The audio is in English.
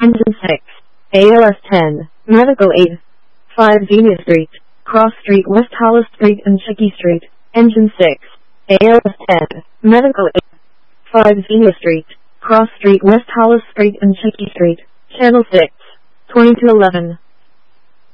Engine 6. ALS 10. Medical Aid. 5 Xenia Street, Cross Street, West Hollis Street and Chickey Street. Engine 6. ALS 10. Medical Aid. 5 Xenia Street, Cross Street, West Hollis Street and Chickey Street. Channel 6. 2211.